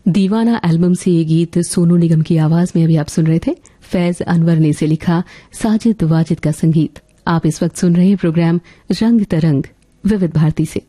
दीवाना एल्बम से ये गीत सोनू निगम की आवाज में अभी आप सुन रहे थे। फैज अनवर ने इसे लिखा, साजिद वाजिद का संगीत। आप इस वक्त सुन रहे हैं प्रोग्राम रंग तरंग विविध भारती से।